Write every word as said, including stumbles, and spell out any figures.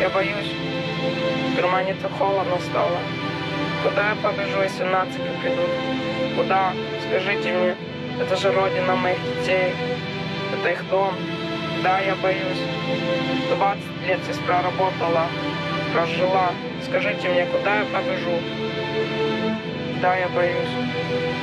Я боюсь. В кармане-то холодно стало. Куда я побежу, если нацики придут? Куда? Скажите мне. Это же родина моих детей. Это их дом. Да, я боюсь. двадцать лет здесь проработала, прожила. Скажите мне, куда я побежу? Да, я боюсь.